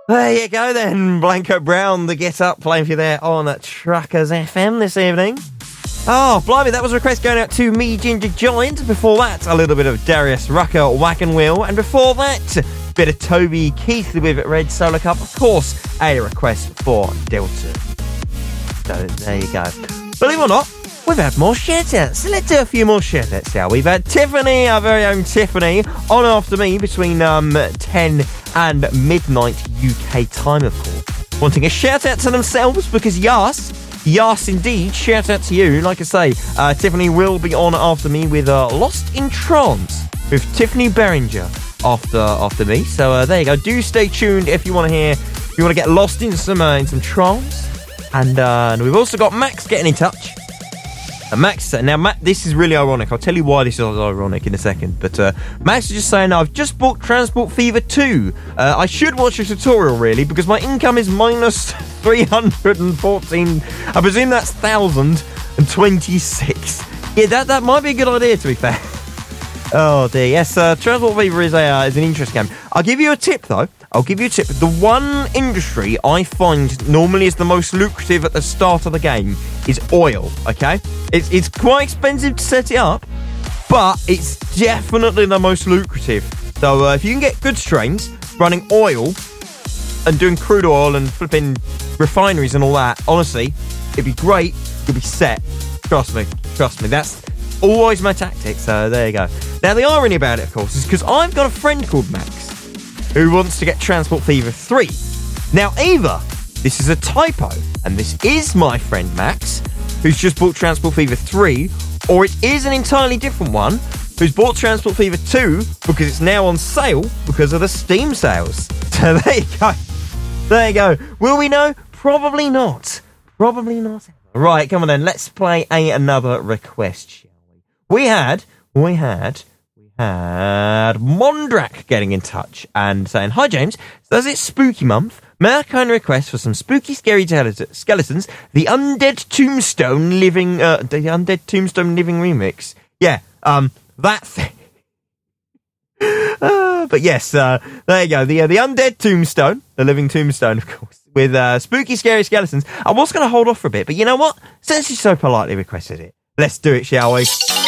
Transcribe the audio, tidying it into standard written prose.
There you go then, Blanco Brown, the Get Up playing for you there on Truckers FM this evening. Oh, blimey, that was a request going out to me, Ginger Giant. Before that, a little bit of Darius Rucker, Wagon Wheel. And before that, a bit of Toby Keith with Red Solar Cup. Of course, a request for Delta. So there you go. Believe it or not, we've had more shout-outs. So let's do a few more shout-outs now. We've had Tiffany, our very own Tiffany, on after me between 10 and midnight UK time, of course. Wanting a shout-out to themselves because yes, indeed, shout-out to you. Like I say, Tiffany will be on after me with Lost in Trance with Tiffany Beringer after me. So there you go. Do stay tuned if you want to get lost in some trance. And we've also got Max getting in touch. Max, this is really ironic. I'll tell you why this is ironic in a second. But Max is just saying, I've just bought Transport Fever 2. I should watch a tutorial, really, because my income is minus 314. I presume that's 1,026. Yeah, that might be a good idea, to be fair. Oh, dear. Yes, Transport Fever is an interesting game. I'll give you a tip, though. The one industry I find normally is the most lucrative at the start of the game is oil, okay? It's quite expensive to set it up, but it's definitely the most lucrative. So if you can get good strains running oil and doing crude oil and flipping refineries and all that, honestly, it'd be great. You'll be set. Trust me. That's always my tactic, so there you go. Now, the irony about it, of course, is because I've got a friend called Max who wants to get Transport Fever 3. Now, either this is a typo, and this is my friend Max, who's just bought Transport Fever 3, or it is an entirely different one, who's bought Transport Fever 2 because it's now on sale because of the Steam sales. So there you go. Will we know? Probably not. Right, come on then, let's play another request, shall we? We had Mondrak getting in touch and saying, "Hi James, as it's spooky month, may I kindly request for some spooky scary skeletons, the Undead Tombstone Living remix." Yeah, that thing. But yes, there you go. The Undead Tombstone, the Living Tombstone, of course, with spooky scary skeletons. I was going to hold off for a bit, but you know what? Since you so politely requested it, let's do it, shall we?